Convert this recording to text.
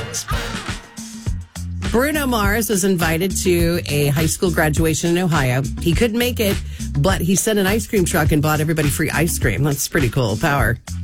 Bruno Mars was invited to a high school graduation in Ohio. He couldn't make it, but he sent an ice cream truck and bought everybody free ice cream. That's pretty cool. Power.